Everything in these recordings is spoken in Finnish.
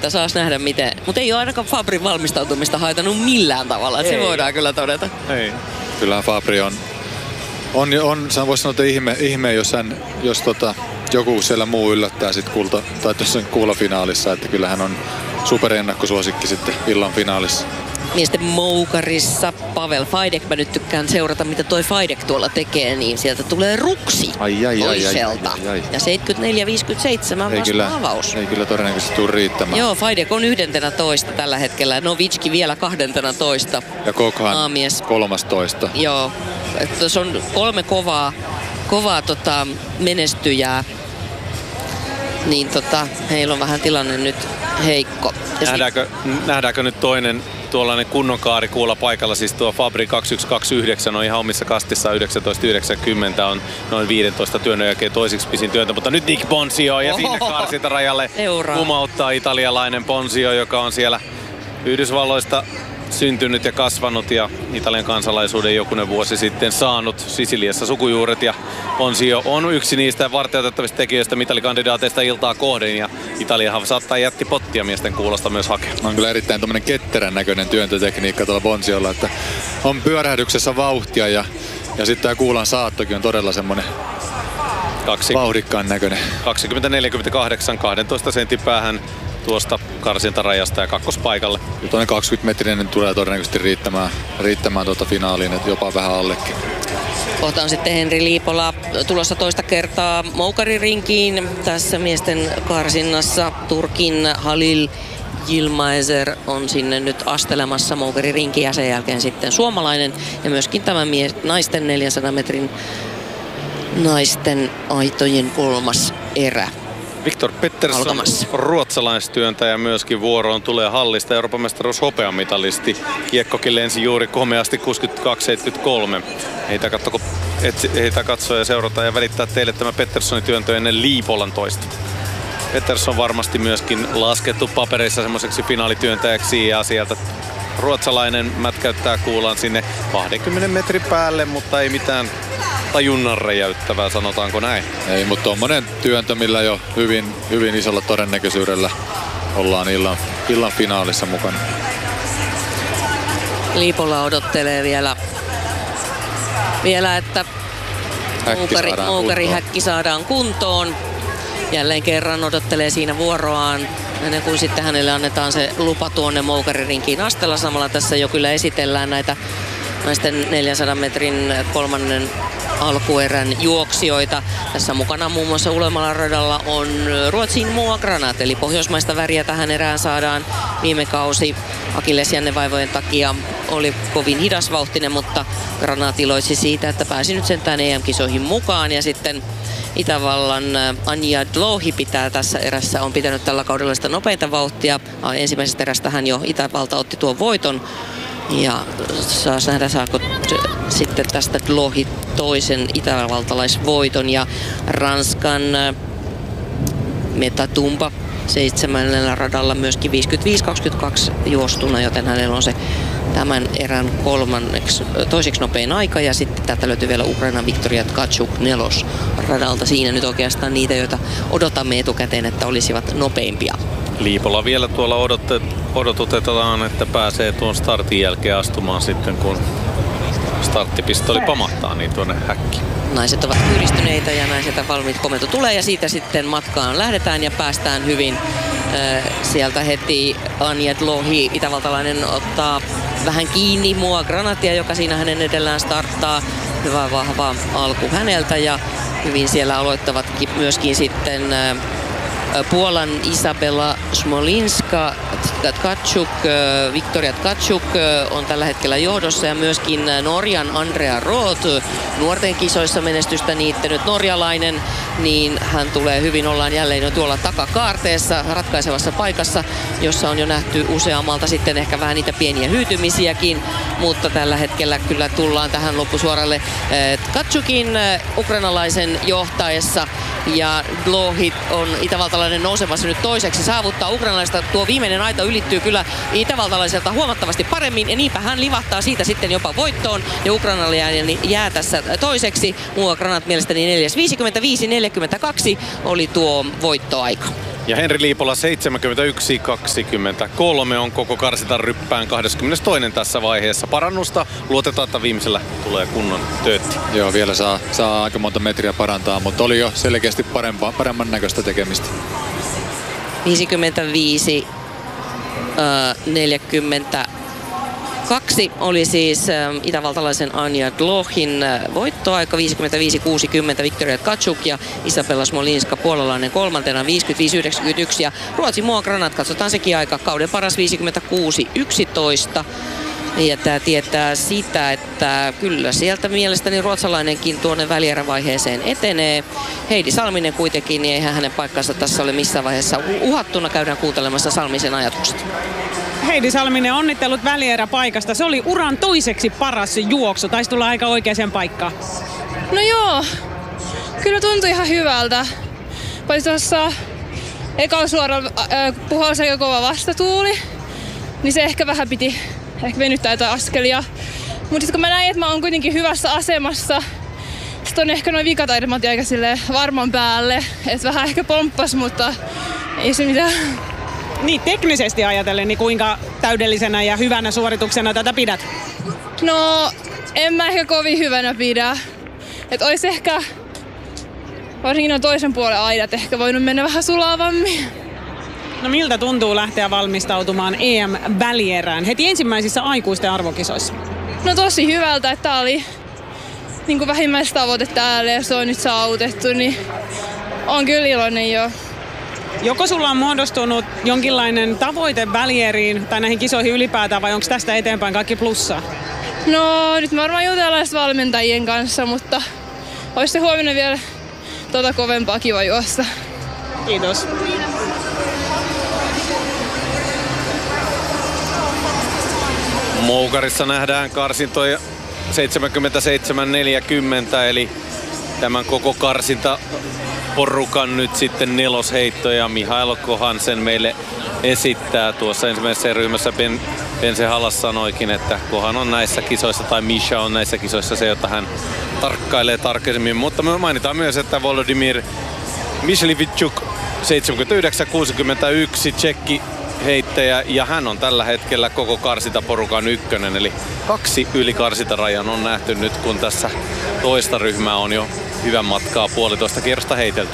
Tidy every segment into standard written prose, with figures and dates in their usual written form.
että saas nähdä miten. Mutta ei ole ainakaan Fabrin valmistautumista haitannut millään tavalla, että se voidaan kyllä todeta. Ei. Kyllähän Fabri on voisi sanoa, että ihme jos joku siellä muu yllättää sit kuulafinaalissa, että kyllähän on superennakkosuosikki sitten illan finaalissa. Miesten moukarissa Pavel Fajdek, mä nyt tykkään seurata mitä toi Fajdek tuolla tekee, niin sieltä tulee ruksi toiselta. Ja 74-57 vasta avaus. Ei kyllä todennäköisesti tule riittämään. Joo, Fajdek on 11 tällä hetkellä, Novitski vielä 12. Ja Kokhan 13. Joo, että se on 3 kovaa menestyjää. Niin heillä on vähän tilanne nyt heikko. Nähdäänkö nyt toinen tuollainen kunnon kaarikuula paikalla, siis tuo Fabri 2129 on ihan omissa kastissa, 1990 on noin 15 työnnön jälkeen toisiksi pisin työntö, mutta nyt Nick Bonzio ja sinne karsintarajalle kumauttaa italialainen Bonzio, joka on siellä Yhdysvalloista syntynyt ja kasvanut ja Italian kansalaisuuden jokunen vuosi sitten saanut Sisiliassa sukujuuret, ja Bonzio on yksi niistä varteutettavista tekijöistä mitalikandidaateista iltaa kohden, ja Italiahan saattaa jätti pottia miesten kuulosta myös hakea. On kyllä erittäin tommonen ketterän näköinen työntötekniikka tuolla Bonziolla, että on pyörähdyksessä vauhtia ja sitten tämä kuulan saattokin on todella semmonen vauhdikkaan näköinen. 20-48, 12 sentin päähän tuosta karsintarajasta ja kakkospaikalle. Ja tuonne 20-metrinen tulee todennäköisesti riittämään finaaliin, että jopa vähän allekin. Kohta on sitten Henri Liipola tulossa toista kertaa moukaririnkiin tässä miesten karsinnassa. Turkin Halil Yilmazer on sinne nyt astelemassa moukaririnkiin ja sen jälkeen sitten suomalainen ja myöskin tämä naisten 400 metrin naisten aitojen 3. erä. Viktor Pettersson, ruotsalaistyöntäjä myöskin vuoroon tulee hallista. Euroopan mestaruus hopeamitalisti. Kiekkokin lensi juuri komeasti 62-73. Heitä katsoo ja seurata ja välittää teille tämä Petterssonin työntö ennen Liipolan toista. Pettersson varmasti myöskin laskettu papereissa semmoiseksi finaalityöntäjäksi ja sieltä ruotsalainen mätkäyttää kuulan sinne 20 metrin päälle, mutta ei mitään tajunnan räjäyttävää, sanotaanko näin. Ei, mutta tommonen työntö, millä jo hyvin isolla todennäköisyydellä ollaan illan finaalissa mukana. Liipola odottelee vielä että moukarihäkki saadaan kuntoon. Jälleen kerran odottelee siinä vuoroaan ennen kuin sitten hänelle annetaan se lupa tuonne moukaririnkiin astella. Samalla tässä jo kyllä esitellään näitä naisten 400 metrin 3. alkuerän juoksijoita. Tässä mukana muun muassa Ulemalla radalla on Ruotsin Moa Granat, eli pohjoismaista väriä tähän erään saadaan. Viime kausi akillesjännevaivojen takia oli kovin hidasvauhtinen, mutta Granat iloitsi siitä, että pääsi nyt sentään EM-kisoihin mukaan. Ja sitten Itävallan Anja Dlouhi pitää tässä erässä, on pitänyt tällä kaudella sitä nopeinta vauhtia. Ensimmäisestä erästähän jo Itävalta otti tuon voiton. Ja saas nähdä, saako sitten tästä Dlouhi toisen itävaltalaisvoiton. Ja Ranskan Metatumba 7. radalla myöskin 55-22 juostuna, joten hänellä on se tämän erän toiseksi nopein aika. Ja sitten täältä löytyy vielä Ukrainan Viktoria Tkachuk 4. radalta. Siinä nyt oikeastaan niitä, joita odotamme etukäteen, että olisivat nopeimpia. Liipola vielä tuolla odotutetaan, että pääsee tuon startin jälkeen astumaan sitten, kun starttipistoli pamahtaa niin tuonne häkkiin. Naiset ovat yhdistyneitä ja naiset valmiit komento tulee ja siitä sitten matkaan lähdetään ja päästään hyvin. Sieltä heti Anja Dlouhi, itävaltalainen, ottaa vähän kiinni Moa Granatia, joka siinä hänen edellään starttaa. Hyvä vahva alku häneltä ja hyvin siellä aloittavatkin myöskin sitten Puolan Isabella Smolinska, Tkachuk, Viktoria Tkachuk on tällä hetkellä johdossa ja myöskin Norjan Andrea Roth, nuorten kisoissa menestystä niittänyt norjalainen, niin hän tulee hyvin, ollaan jälleen jo tuolla takakaarteessa ratkaisevassa paikassa, jossa on jo nähty useammalta sitten ehkä vähän niitä pieniä hyytymisiäkin, mutta tällä hetkellä kyllä tullaan tähän loppusuoralle Tkachukin ukrainalaisen johtaessa ja Dlouhi on itävaltalainen nousemassa nyt toiseksi, saavuttaa ukrainalaista, tuo viimeinen aita ylittyy kyllä itävaltalaiselta huomattavasti paremmin ja niinpä hän livahtaa siitä sitten jopa voittoon ja ukrainalainen jää tässä toiseksi. Moa Granat mielestäni 4.55.42 oli tuo voittoaika. Ja Henri Liipola 71.23 on koko karsintan ryppään 22. tässä vaiheessa. Parannusta, luotetaan, että viimeisellä tulee kunnon töötti. Joo, vielä saa aika monta metriä parantaa, mutta oli jo selkeästi paremman näköistä tekemistä. 55 42 oli siis itävaltalaisen Anja Glohin voittoaika, 55-60 Victoria Tkachuk ja Isabella Smolinska puolalainen kolmantena 55-91 ja Ruotsin Moa Granat, katsotaan sekin aika, kauden paras 56-11. Ja tämä tietää sitä, että kyllä sieltä mielestäni ruotsalainenkin tuonne välierävaiheeseen etenee. Heidi Salminen kuitenkin, niin eihän hänen paikkansa tässä ole missään vaiheessa uhattuna. Käydään kuuntelemassa Salmisen ajatukset. Heidi Salminen, onnittelut välieräpaikasta. Se oli uran toiseksi paras juoksu. Taisi tulla aika oikeaan paikkaan. No joo, kyllä tuntui ihan hyvältä. Paitsi tuossa ekalla suoralla puhalsi aika kova vastatuuli, niin se ehkä vähän piti venyttää jotain askelia. Mutta sitten kun mä näin, että mä oon kuitenkin hyvässä asemassa, sitten on ehkä noin vikataidemat aika varman päälle. Että vähän ehkä pomppas, mutta ei se mitään. Niin, teknisesti ajatellen, niin kuinka täydellisenä ja hyvänä suorituksena tätä pidät? No, en mä ehkä kovin hyvänä pidä. Että ois ehkä, varsinkin on toisen puolen aidat, ehkä voinut mennä vähän sulavammin. No miltä tuntuu lähteä valmistautumaan EM-välierään heti ensimmäisissä aikuisten arvokisoissa? No tosi hyvältä, että tää oli niin vähimmäistavoite täällä ja se on nyt saavutettu, niin on kyllä iloinen jo. Joko sulla on muodostunut jonkinlainen tavoite välieriin tai näihin kisoihin ylipäätään vai onko tästä eteenpäin kaikki plussaa? No nyt varmaan jutellaan valmentajien kanssa, mutta olisi se huomenna vielä kovempaa kiva juosta. Kiitos. Moukarissa nähdään karsintoja 77-40, eli tämän koko karsinta porukan nyt sitten nelosheitto ja Mihailo Kohansen meille esittää. Tuossa ensimmäisessä ryhmässä Pense Hallas sanoikin, että Kohan on näissä kisoissa tai Misha on näissä kisoissa se, jota hän tarkkailee tarkemmin. Mutta me mainitaan myös, että Volodymyr Myslivitschuk 79-61 tsekki heittäjä ja hän on tällä hetkellä koko karsintaporukan ykkönen, eli 2 yli karsintarajan on nähty nyt, kun tässä toista ryhmää on jo hyvän matkaa 1,5 kierrosta heitelty.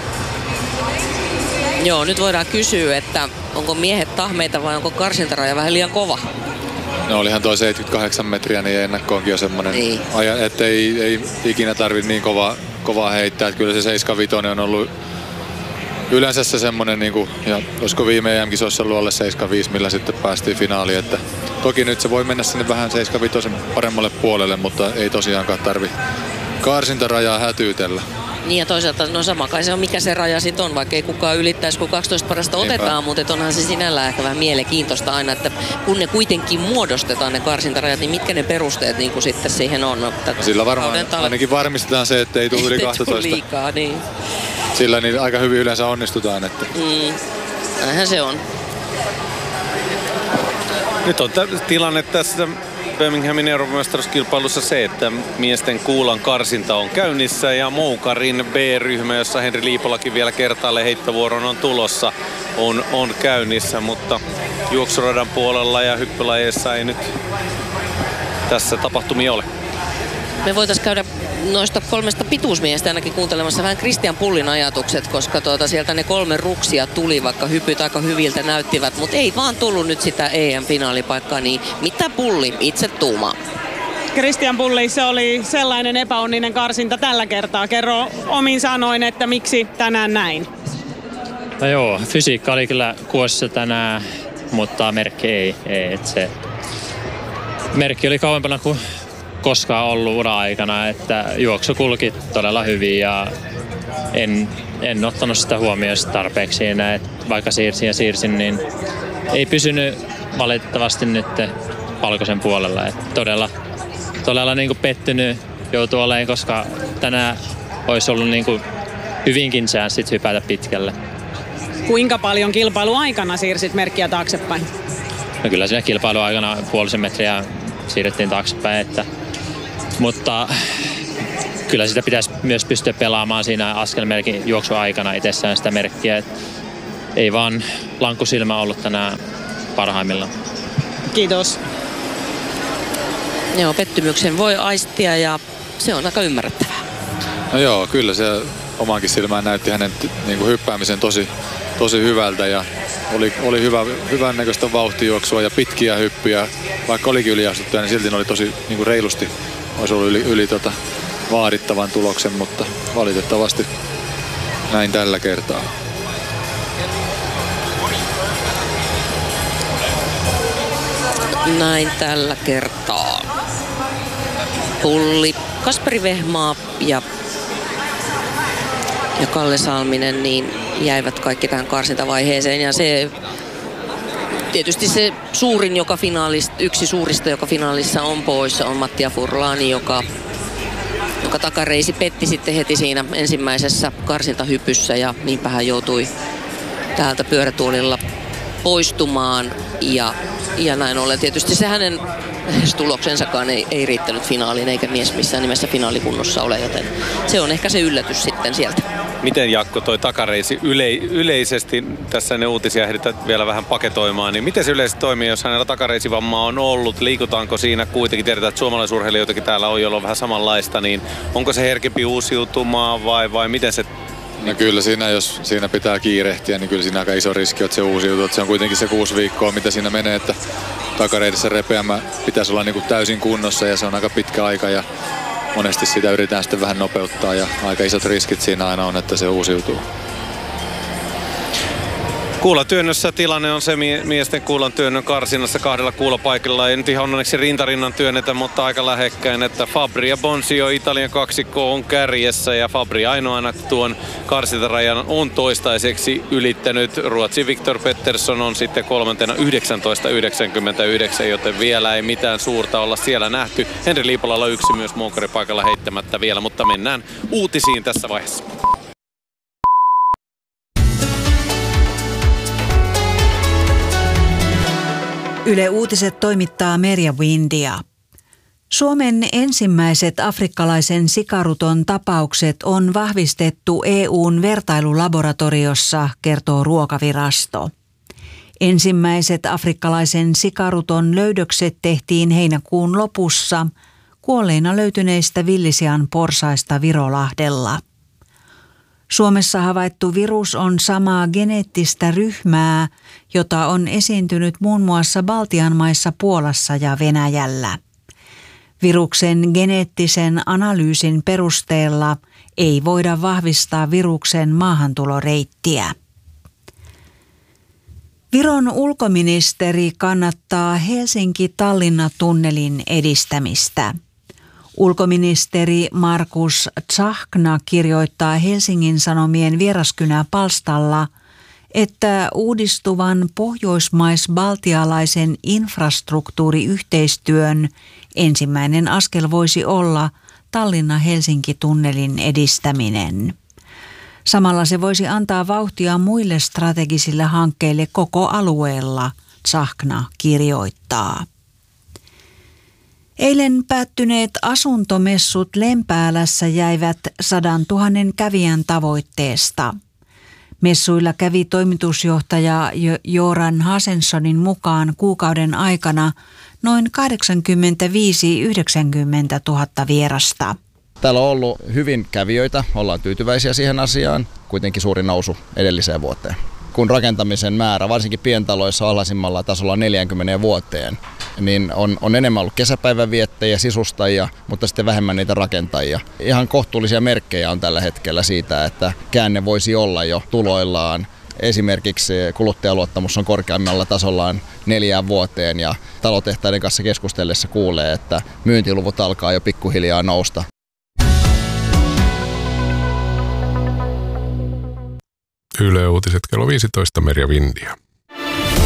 Joo, nyt voidaan kysyä, että onko miehet tahmeita vai onko karsintaraja vähän liian kova? No olihan toi 78 metriä, niin ennakkoonkin jo semmonen, niin, että ei ikinä tarvitse niin kovaa heittää. Että kyllä se 75 on ollut yleensä se semmonen, niin ja olisiko viime EM-kisoissa ollut alle 75, millä sitten päästiin finaaliin. Että toki nyt se voi mennä sinne vähän 75 paremmalle puolelle, mutta ei tosiaankaan tarvi karsintarajaa hätyytellä. Niin ja toisaalta no sama kai se on mikä se raja sit on, vaikka ei kukaan ylittäisi, kun 12 parasta otetaan, mutta onhan se sinällään ehkä vähän mielenkiintoista aina, että kun ne kuitenkin muodostetaan ne karsintarajat, niin mitkä ne perusteet niin kuin sitten siihen on? No, sillä varmaan ainakin varmistetaan se, että ei tule yli 12. Liikaa, niin. Sillä niin aika hyvin yleensä onnistutaan. Että. Näinhän se on. Nyt on tilanne tässä Birminghamin Euroopan mestaruuskilpailussa se, että miesten kuulan karsinta on käynnissä ja Moukarin B-ryhmä, jossa Henri Liipolakin vielä kertaalleen heittovuoron on tulossa, on käynnissä, mutta juoksuradan puolella ja hyppylajeissa ei nyt tässä tapahtumia ole. Me voitaisiin käydä noista 3 pituusmiestä ainakin kuuntelemassa vähän Christian Pullin ajatukset, koska sieltä ne 3 ruksia tuli, vaikka hypyt aika hyviltä näyttivät, mutta ei vaan tullut nyt sitä EM-finaalipaikkaa, niin mitä Pulli itse tuumaa? Christian Pulli, se oli sellainen epäonninen karsinta tällä kertaa. Kerro omin sanoin, että miksi tänään näin? No joo, fysiikka oli kyllä kuossa tänään, mutta merkki ei. Se merkki oli kauempana kuin koskaan ollut ura-aikana, että juoksu kulki todella hyvin ja en ottanut sitä huomioon tarpeeksi siinä, että vaikka siirsin, niin ei pysynyt valitettavasti nyt valkoisen puolella. Että todella niin kuin pettynyt joutuu olemaan, koska tänään olisi ollut niin kuin hyvinkin chanssit hypätä pitkälle. Kuinka paljon kilpailuaikana siirsit merkkiä taaksepäin? No kyllä siinä kilpailuaikana 0,5 metriä siirrettiin taaksepäin, mutta kyllä sitä pitäisi myös pystyä pelaamaan siinä askelmerkin juoksuaikana itsessään sitä merkkiä. ei vaan lankkusilmä ollut tänään parhaimmillaan. Kiitos. Joo, pettymyksen voi aistia ja se on aika ymmärrettävää. No joo, kyllä se omaankin silmään näytti hänen niin kuin hyppäämisen tosi hyvältä ja oli hyvän näköistä vauhtijuoksua ja pitkiä hyppyjä. Vaikka olikin yliastuttuja, niin silti ne oli tosi niin kuin reilusti. Olisi ollut yli vaadittavan tuloksen, mutta valitettavasti näin tällä kertaa. Näin tällä kertaa. Pulli, Kasperi Vehmaa ja Kalle Salminen niin jäivät kaikki tähän karsintavaiheeseen ja se tietysti se suurin, yksi suurista, joka finaalissa on poissa, on Mattia Furlani, joka takareisi petti sitten heti siinä ensimmäisessä karsintahypyssä ja niinpä hän joutui täältä pyörätuolilla poistumaan ja näin ollen tietysti se hänen tuloksensakaan ei riittänyt finaaliin eikä mies missään nimessä finaalikunnossa ole, joten se on ehkä se yllätys sitten sieltä. Miten Jakko toi takareisi yleisesti, tässä ne uutisia ehditään vielä vähän paketoimaan, niin miten se yleisesti toimii, jos hänellä takareisivammaa on ollut? Liikutaanko siinä kuitenkin? Tiedetään, että suomalaisurheilijoitakin täällä on, jolla on vähän samanlaista, niin onko se herkempi uusiutumaan vai miten se? No kyllä siinä, jos siinä pitää kiirehtiä, niin kyllä siinä aika iso riski, että se uusiutuu. Että se on kuitenkin se 6 viikkoa, mitä siinä menee, että takareidessä repeämä pitäisi olla niin kuin täysin kunnossa ja se on aika pitkä aika ja monesti sitä yritetään sitten vähän nopeuttaa ja aika isot riskit siinä aina on, että se uusiutuu. Kuulatyönnössä tilanne on se miesten kuulan työnnön karsinnassa 2 kuulapaikalla. Ei nyt ihan onneksi rintarinnan työnnetä, mutta aika lähekkäin, että Fabri ja Bonsio Italian kaksikko on kärjessä ja Fabri ainoana tuon karsintarajan on toistaiseksi ylittänyt. Ruotsin Viktor Pettersson on sitten 3. 19.99, joten vielä ei mitään suurta olla siellä nähty. Henri Liipolalla 1 myös moukaripaikalla heittämättä vielä, mutta mennään uutisiin tässä vaiheessa. Yle Uutiset toimittaa Merja Windia. Suomen ensimmäiset afrikkalaisen sikaruton tapaukset on vahvistettu EU:n vertailulaboratoriossa, kertoo Ruokavirasto. Ensimmäiset afrikkalaisen sikaruton löydökset tehtiin heinäkuun lopussa kuolleina löytyneistä villisian porsaista Virolahdella. Suomessa havaittu virus on samaa geneettistä ryhmää, jota on esiintynyt muun muassa Baltian maissa, Puolassa ja Venäjällä. Viruksen geneettisen analyysin perusteella ei voida vahvistaa viruksen maahantuloreittiä. Viron ulkoministeri kannattaa Helsinki-Tallinna-tunnelin edistämistä. Ulkoministeri Markus Tsahkna kirjoittaa Helsingin Sanomien Vieraskynä-palstalla, että uudistuvan pohjoismais-baltialaisen infrastruktuuriyhteistyön ensimmäinen askel voisi olla Tallinna-Helsinki-tunnelin edistäminen. Samalla se voisi antaa vauhtia muille strategisille hankkeille koko alueella, Tsahkna kirjoittaa. Eilen päättyneet asuntomessut Lempäälässä jäivät 100 000 kävijän tavoitteesta. Messuilla kävi toimitusjohtaja Joran Hasenssonin mukaan kuukauden aikana noin 85-90 000 vierasta. Täällä on ollut hyvin kävijöitä, ollaan tyytyväisiä siihen asiaan, kuitenkin suuri nousu edelliseen vuoteen. Kun rakentamisen määrä, varsinkin pientaloissa alhaisimmalla tasolla 40 vuoteen, niin on enemmän ollut kesäpäivän viettäjiä, sisustajia, mutta sitten vähemmän niitä rakentajia. Ihan kohtuullisia merkkejä on tällä hetkellä siitä, että käänne voisi olla jo tuloillaan. Esimerkiksi kuluttajaluottamus on korkeammalla tasollaan 4 vuoteen ja talotehtaiden kanssa keskustellessa kuulee, että myyntiluvut alkaa jo pikkuhiljaa nousta. Yle Uutiset kello 15, Merja Windia.